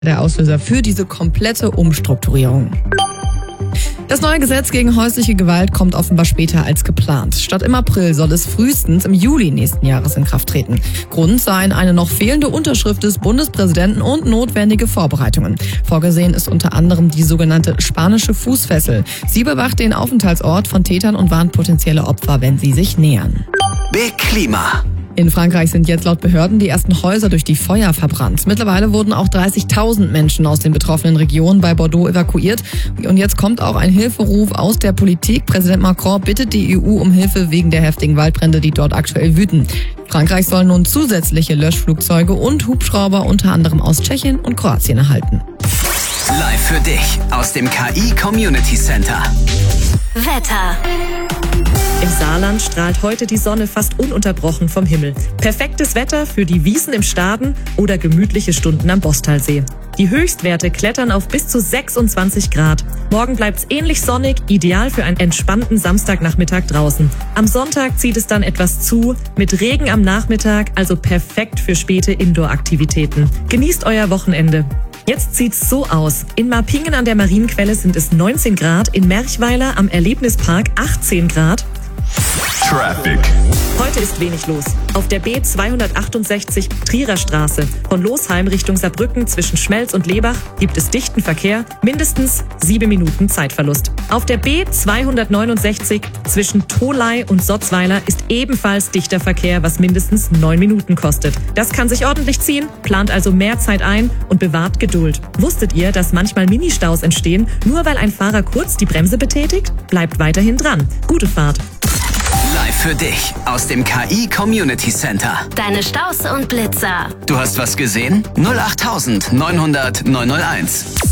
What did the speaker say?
Der Auslöser für diese komplette Umstrukturierung. Das neue Gesetz gegen häusliche Gewalt kommt offenbar später als geplant. Statt im April soll es frühestens im Juli nächsten Jahres in Kraft treten. Grund seien eine noch fehlende Unterschrift des Bundespräsidenten und notwendige Vorbereitungen. Vorgesehen ist unter anderem die sogenannte spanische Fußfessel. Sie bewacht den Aufenthaltsort von Tätern und warnt potenzielle Opfer, wenn sie sich nähern. Big Klima. In Frankreich sind jetzt laut Behörden die ersten Häuser durch die Feuer verbrannt. Mittlerweile wurden auch 30.000 Menschen aus den betroffenen Regionen bei Bordeaux evakuiert. Und jetzt kommt auch ein Hilferuf aus der Politik. Präsident Macron bittet die EU um Hilfe wegen der heftigen Waldbrände, die dort aktuell wüten. Frankreich soll nun zusätzliche Löschflugzeuge und Hubschrauber unter anderem aus Tschechien und Kroatien erhalten. Live für dich aus dem KI Community Center. Wetter. Im Saarland strahlt heute die Sonne fast ununterbrochen vom Himmel. Perfektes Wetter für die Wiesn im Staden oder gemütliche Stunden am Bostalsee. Die Höchstwerte klettern auf bis zu 26 Grad. Morgen bleibt's ähnlich sonnig, ideal für einen entspannten Samstagnachmittag draußen. Am Sonntag zieht es dann etwas zu, mit Regen am Nachmittag, also perfekt für späte Indoor-Aktivitäten. Genießt euer Wochenende. Jetzt sieht's so aus. In Marpingen an der Marienquelle sind es 19 Grad, in Merchweiler am Erlebnispark 18 Grad. Traffic. Heute ist wenig los. Auf der B268 Trierer Straße von Losheim Richtung Saarbrücken zwischen Schmelz und Lebach gibt es dichten Verkehr, mindestens 7 Minuten Zeitverlust. Auf der B269 zwischen Tholey und Sotzweiler ist ebenfalls dichter Verkehr, was mindestens 9 Minuten kostet. Das kann sich ordentlich ziehen, plant also mehr Zeit ein und bewahrt Geduld. Wusstet ihr, dass manchmal Ministaus entstehen, nur weil ein Fahrer kurz die Bremse betätigt? Bleibt weiterhin dran. Gute Fahrt. Live für dich aus dem KI Community Center. Deine Staus und Blitzer. Du hast was gesehen? 08900 901.